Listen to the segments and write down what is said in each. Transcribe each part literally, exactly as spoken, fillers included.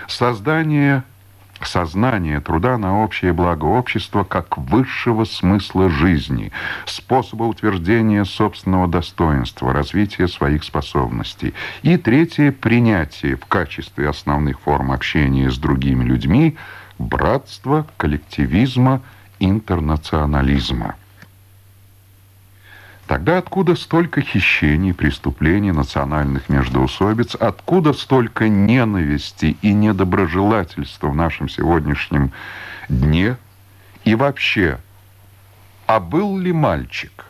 Создание Сознание труда на общее благо общества как высшего смысла жизни, способа утверждения собственного достоинства, развития своих способностей. И третье, принятие в качестве основных форм общения с другими людьми братства, коллективизма, интернационализма. Тогда откуда столько хищений, преступлений, национальных междоусобиц, откуда столько ненависти и недоброжелательства в нашем сегодняшнем дне? И вообще, а был ли мальчик?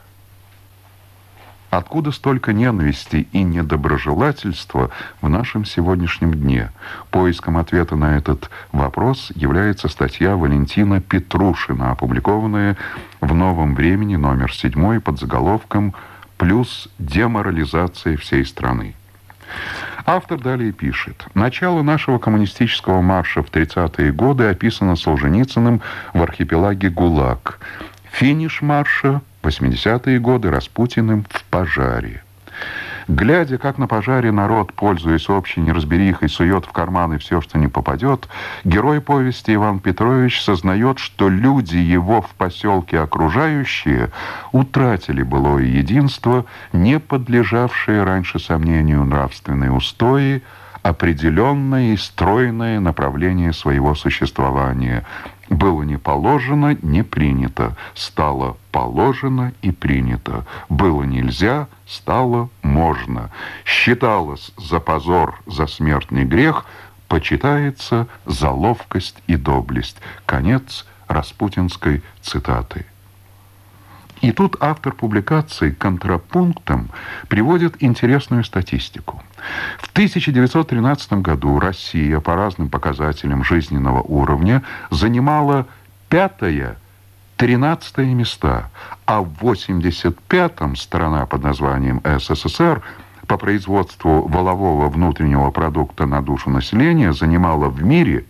Откуда столько ненависти и недоброжелательства в нашем сегодняшнем дне? Поиском ответа на этот вопрос является статья Валентина Петрушина, опубликованная в «Новом времени», номер седьмой, под заголовком «Плюс деморализация всей страны». Автор далее пишет: «Начало нашего коммунистического марша в тридцатые годы описано Солженицыным в «Архипелаге ГУЛАГ». Финиш марша — восьмидесятые годы Распутиным в «Пожаре». Глядя, как на пожаре народ, пользуясь общей неразберихой, сует в карманы все, что не попадет, герой повести Иван Петрович сознает, что люди его в поселке окружающие утратили былое единство, не подлежавшее раньше сомнению нравственные устои, определенное и стройное направление своего существования. Было не положено, не принято, стало положено и принято. Было нельзя, стало можно. Считалось за позор, за смертный грех, почитается за ловкость и доблесть». Конец распутинской цитаты. И тут автор публикации контрапунктом приводит интересную статистику. В тысяча девятьсот тринадцатом году Россия по разным показателям жизненного уровня занимала пятое, тринадцатое места, а в восемьдесят пятом страна под названием СССР по производству валового внутреннего продукта на душу населения занимала в мире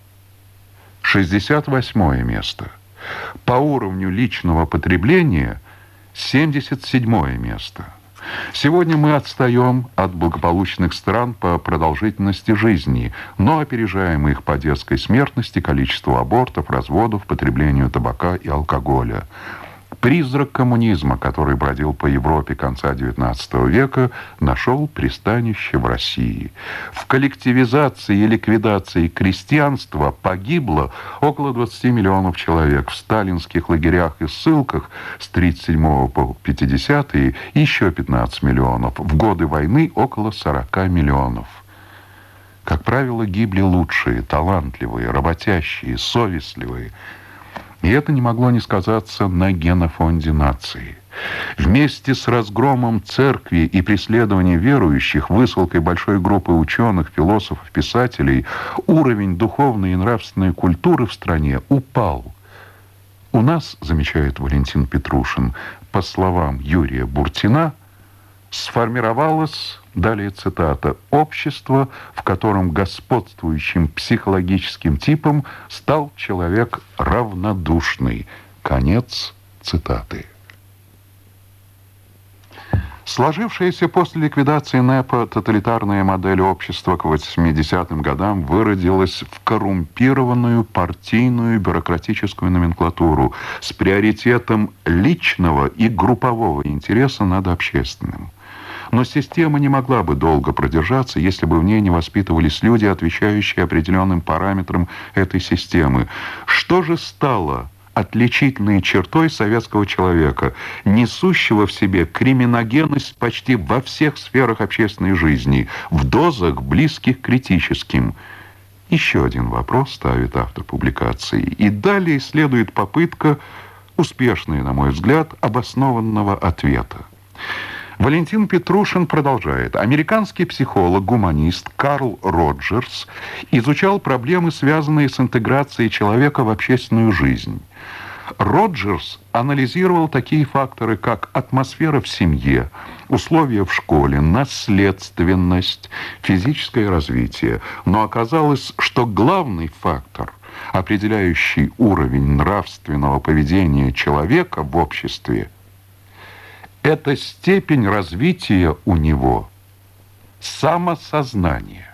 шестьдесят восьмое место. По уровню личного потребления семьдесят седьмое место. Сегодня мы отстаем от благополучных стран по продолжительности жизни, но опережаем их по детской смертности, количеству абортов, разводов, потреблению табака и алкоголя. Призрак коммунизма, который бродил по Европе конца девятнадцатого века, нашел пристанище в России. В коллективизации и ликвидации крестьянства погибло около двадцати миллионов человек. В сталинских лагерях и ссылках с тридцать седьмого по пятидесятые еще пятнадцать миллионов. В годы войны около сорока миллионов. Как правило, гибли лучшие, талантливые, работящие, совестливые. И это не могло не сказаться на генофонде нации. Вместе с разгромом церкви и преследованием верующих, высылкой большой группы ученых, философов, писателей, уровень духовной и нравственной культуры в стране упал. У нас, замечает Валентин Петрушин, по словам Юрия Буртина, сформировалось, далее цитата, «общество, в котором господствующим психологическим типом стал человек равнодушный». Конец цитаты. Сложившаяся после ликвидации НЭПа тоталитарная модель общества к восьмидесятым годам выродилась в коррумпированную партийную бюрократическую номенклатуру с приоритетом личного и группового интереса над общественным. Но система не могла бы долго продержаться, если бы в ней не воспитывались люди, отвечающие определенным параметрам этой системы. Что же стало отличительной чертой советского человека, несущего в себе криминогенность почти во всех сферах общественной жизни, в дозах, близких к критическим? Еще один вопрос ставит автор публикации. И далее следует попытка, успешная, на мой взгляд, обоснованного ответа. Валентин Петрушин продолжает. Американский психолог-гуманист Карл Роджерс изучал проблемы, связанные с интеграцией человека в общественную жизнь. Роджерс анализировал такие факторы, как атмосфера в семье, условия в школе, наследственность, физическое развитие. Но оказалось, что главный фактор, определяющий уровень нравственного поведения человека в обществе, это степень развития у него самосознания.